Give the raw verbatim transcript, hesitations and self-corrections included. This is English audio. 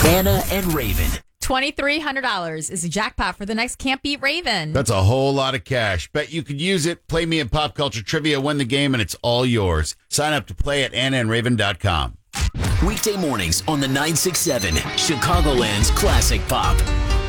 Anna and Raven. twenty-three hundred dollars is the jackpot for the next Can't Beat Raven. That's a whole lot of cash. Bet you could use it. Play me in Pop Culture Trivia, win the game, and it's all yours. Sign up to play at anna and raven dot com. Weekday mornings on the nine six seven, Chicagoland's Classic Pop.